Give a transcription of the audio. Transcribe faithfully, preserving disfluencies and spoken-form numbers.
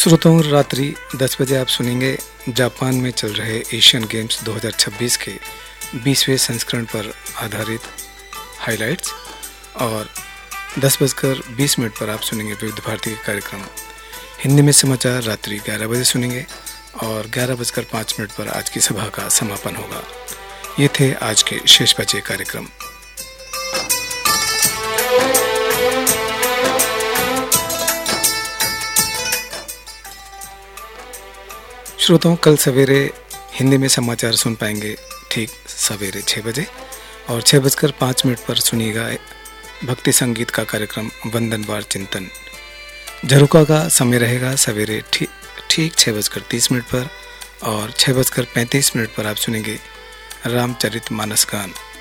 श्रोताओं, रात्रि दस बजे आप सुनेंगे जापान में चल रहे एशियन गेम्स दो हज़ार छब्बीस के बीसवें संस्करण पर आधारित हाइलाइट्स और दस बजकर बीस मिनट पर आप सुनेंगे विविध भारती के कार्यक्रम। हिंदी में समाचार रात्रि ग्यारह बजे सुनेंगे और ग्यारह बजकर पाँच मिनट पर आज की सभा का समापन होगा। ये थे आज के शेष बचे कार्यक्रम। श्रोताओं, कल सवेरे हिंदी में समाचार सुन पाएंगे ठीक सवेरे छः बजे और छः बजकर पाँच मिनट पर सुनिएगा भक्ति संगीत का कार्यक्रम वंदनवार चिंतन। झरोका का समय रहेगा सवेरे ठीक ठीक छः बजकर तीस मिनट पर और छः बजकर पैंतीस मिनट पर आप सुनेंगे रामचरित मानस गान।